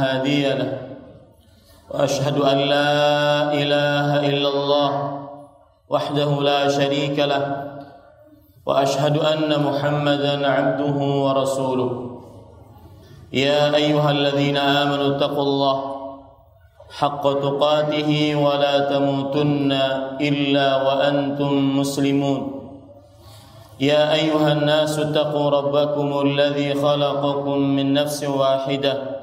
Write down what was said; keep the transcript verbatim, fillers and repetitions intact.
هادي له وأشهد أن لا إله إلا الله وحده لا شريك له وأشهد أن محمدًا عبده ورسوله يا أيها الذين آمنوا اتقوا الله حق تقاته ولا تموتن إلا وأنتم مسلمون يا أيها الناس اتقوا ربكم الذي خلقكم من نفس واحدة